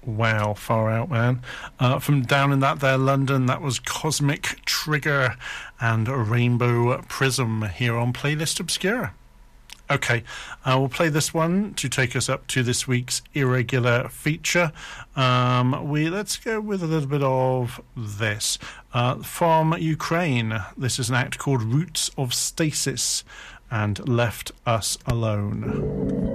Wow, far out, man. From down in that there London, that was Cosmic Trigger and Rainbow Prism here on Playlist Obscura. Okay, we'll play this one to take us up to this week's irregular feature. Let's go with a little bit of this. From Ukraine, this is an act called Roots of Stasis and Left Us Alone.